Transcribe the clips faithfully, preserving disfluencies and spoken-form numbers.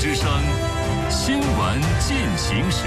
之声，新闻进行时。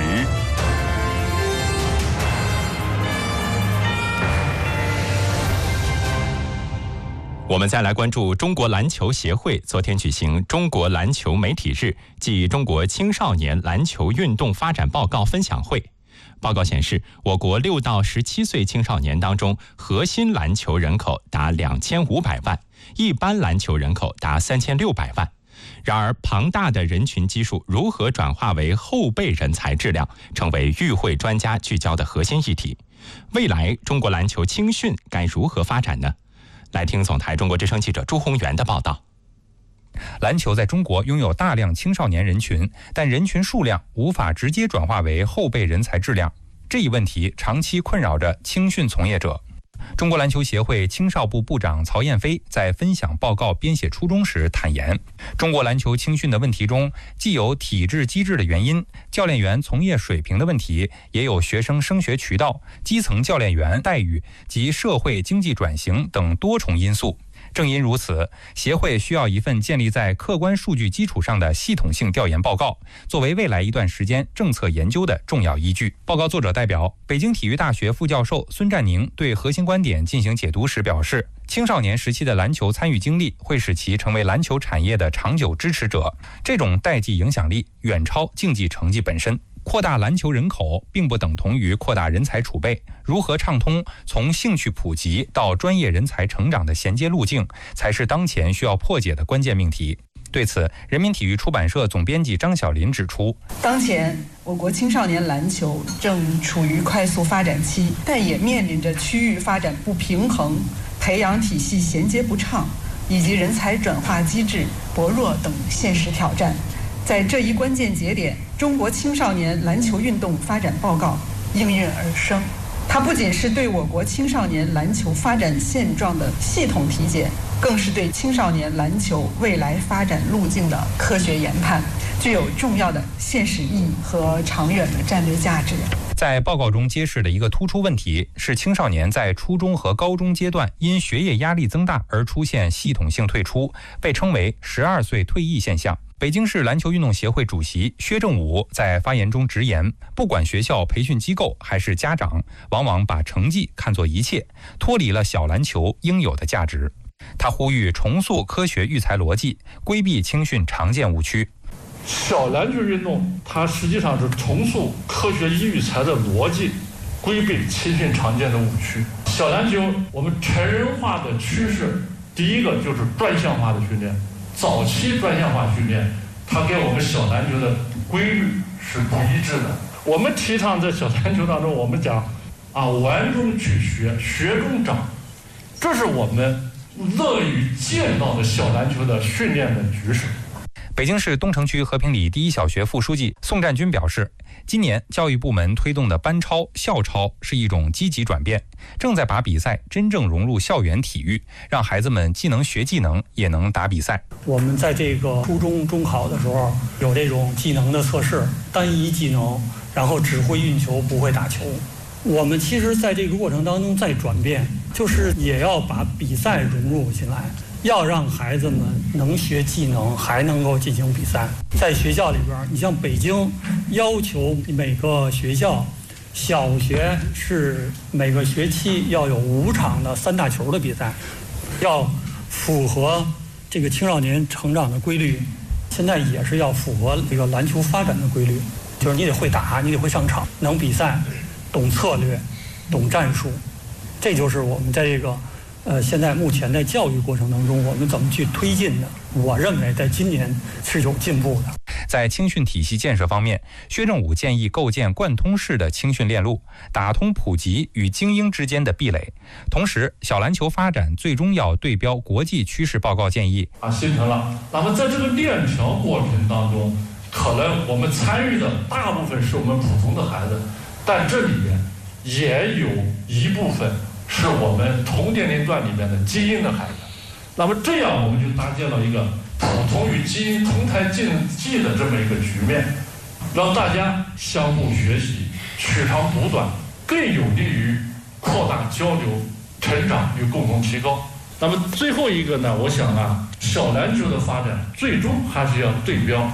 我们再来关注中国篮球协会昨天举行中国篮球媒体日暨中国青少年篮球运动发展报告分享会。报告显示，我国六到十七岁青少年当中，核心篮球人口达两千五百万，一般篮球人口达三千六百万。然而，庞大的人群基数如何转化为后备人才质量，成为与会专家聚焦的核心议题。未来中国篮球青训该如何发展呢？来听总台中国之声记者朱宏元的报道。 篮球在中国拥有大量青少年人群，但人群数量无法直接转化为后备人才质量，这一问题长期困扰着青训从业者。中国篮球协会青少部部长曹燕飞在分享报告编写初衷时坦言，中国篮球青训的问题中，既有体制机制的原因，教练员从业水平的问题，也有学生升学渠道、基层教练员待遇及社会经济转型等多重因素。正因如此，协会需要一份建立在客观数据基础上的系统性调研报告，作为未来一段时间政策研究的重要依据。报告作者代表北京体育大学副教授孙占宁对核心观点进行解读时表示，青少年时期的篮球参与经历会使其成为篮球产业的长久支持者，这种代际影响力远超竞技成绩本身。扩大篮球人口并不等同于扩大人才储备，如何畅通从兴趣普及到专业人才成长的衔接路径，才是当前需要破解的关键命题。对此，人民体育出版社总编辑张晓林指出， 当前我国青少年篮球正处于快速发展期，但也面临着区域发展不平衡、培养体系衔接不畅以及人才转化机制薄弱等现实挑战。在这一关键节点，中国青少年篮球运动发展报告应运而生。它不仅是对我国青少年篮球发展现状的系统体检，更是对青少年篮球未来发展路径的科学研判，具有重要的现实意义和长远的战略价值。 在报告中揭示的一个突出问题是，青少年在初中和高中阶段因学业压力增大而出现系统性退出，被称为十二岁退役现象。北京市篮球运动协会主席薛正武在发言中直言，不管学校、培训机构还是家长，往往把成绩看作一切，脱离了小篮球应有的价值。他呼吁重塑科学育才逻辑，规避青训常见误区。 小篮球运动它实际上是重塑科学育才的逻辑，规避青训常见的误区。小篮球我们成人化的趋势，第一个就是专项化的训练。早期专项化训练，它跟我们小篮球的规律是不一致的。我们提倡在小篮球当中，我们讲啊，玩中取学，学中长，这是我们乐于见到的小篮球的训练的局势。 北京市东城区和平里第一小学副书记宋占军表示，今年教育部门推动的班超、校超是一种积极转变，正在把比赛真正融入校园体育，让孩子们既能学技能，也能打比赛。 我们在这个初中中考的时候有这种技能的测试，单一技能，然后只会运球不会打球。我们其实在这个过程当中在转变，就是也要把比赛融入进来，要让孩子们能学技能，还能够进行比赛。在学校里边，你像北京要求每个学校小学是每个学期要有五场的三大球的比赛，要符合这个青少年成长的规律。现在也是要符合这个篮球发展的规律，就是你得会打，你得会上场，能比赛，懂策略，懂战术。这就是我们在这个呃，现在目前在教育过程当中，我们怎么去推进的？我认为在今年是有进步的。 在青训体系建设方面，薛正武建议构建贯通式的青训链路，打通普及与精英之间的壁垒。同时，小篮球发展最终要对标国际趋势报告建议啊，形成了。那么在这个链条过程当中，可能我们参与的大部分是我们普通的孩子，但这里面也有一部分是我们同年龄段里面的精英的孩子。那么这样我们就搭建了一个普通与精英同台竞技的这么一个局面，让大家相互学习，取长补短，更有利于扩大交流、成长与共同提高。那么最后一个呢，我想啊，小篮球的发展最终还是要对标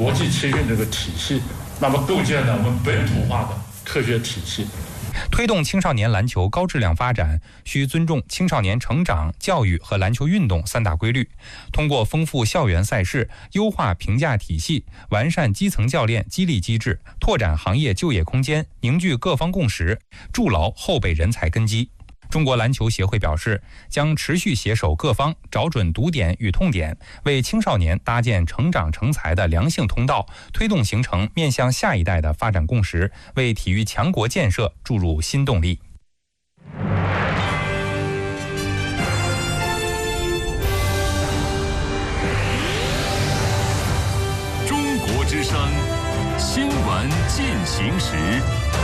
国际青训这个体系，那么构建了我们本土化的科学体系。 推动青少年篮球高质量发展，需尊重青少年成长、教育和篮球运动三大规律，通过丰富校园赛事、优化评价体系、完善基层教练激励机制、拓展行业就业空间，凝聚各方共识，筑牢后备人才根基。中国篮球协会表示，将持续携手各方，找准堵点与痛点，为青少年搭建成长成才的良性通道，推动形成面向下一代的发展共识，为体育强国建设注入新动力。 中国之声，新闻进行时。